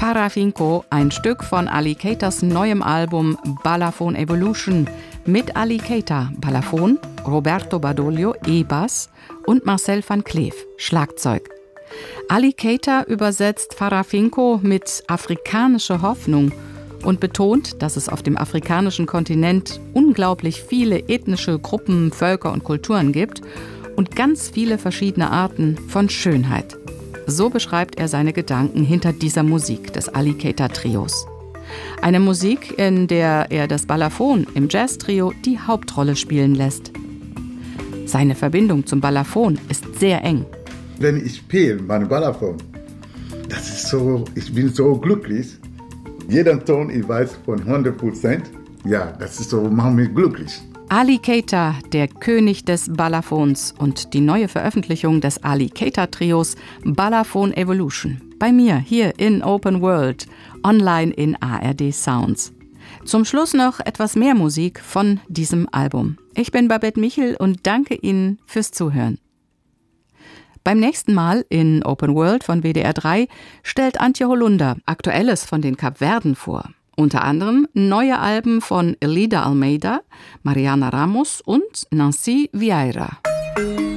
Farafinco, ein Stück von Ali Keitas neuem Album Balafon Evolution mit Ali Keita, Balafon, Roberto Badoglio, E-Bass und Marcel van Kleef, Schlagzeug. Ali Keita übersetzt Farafinco mit afrikanische Hoffnung und betont, dass es auf dem afrikanischen Kontinent unglaublich viele ethnische Gruppen, Völker und Kulturen gibt und ganz viele verschiedene Arten von Schönheit. So beschreibt er seine Gedanken hinter dieser Musik des Ali Keita Trios. Eine Musik, in der er das Balafon im Jazz-Trio die Hauptrolle spielen lässt. Seine Verbindung zum Balafon ist sehr eng. Wenn ich spiele mein Balafon, das ist so, ich bin so glücklich. Jeden Ton, ich weiß von 100%. Ja, das ist so, macht mich glücklich. Ali Keita, der König des Balafons und die neue Veröffentlichung des Ali Keita Trios Balafon Evolution. Bei mir hier in Open World, online in ARD Sounds. Zum Schluss noch etwas mehr Musik von diesem Album. Ich bin Babette Michel und danke Ihnen fürs Zuhören. Beim nächsten Mal in Open World von WDR 3 stellt Antje Holunder Aktuelles von den Kapverden vor. Unter anderem neue Alben von Elida Almeida, Mariana Ramos und Nancy Vieira.